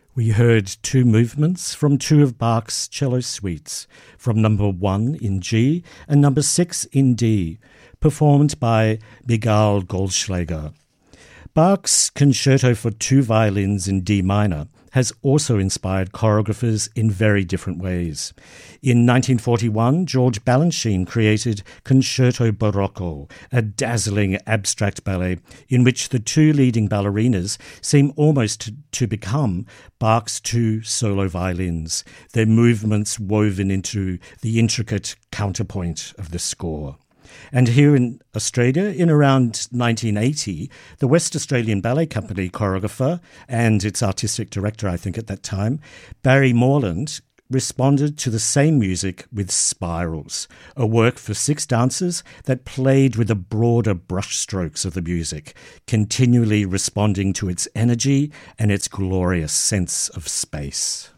We heard two movements from two of Bach's cello suites, from number 1 in G and number 6 in D, performed by Miguel Goldschlager. Bach's Concerto for Two Violins in D minor has also inspired choreographers in very different ways. In 1941, George Balanchine created Concerto Barocco, a dazzling abstract ballet in which the two leading ballerinas seem almost to become Bach's two solo violins, their movements woven into the intricate counterpoint of the score. And here in Australia, in around 1980, the West Australian Ballet Company choreographer and its artistic director, I think at that time, Barry Morland, responded to the same music with Spirals, a work for 6 dancers that played with the broader brushstrokes of the music, continually responding to its energy and its glorious sense of space.